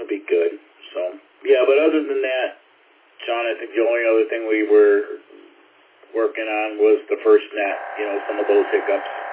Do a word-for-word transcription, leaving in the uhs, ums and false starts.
going to be good. So, yeah, but other than that, John, I think the only other thing we were working on was the first net, you know, some of those hiccups.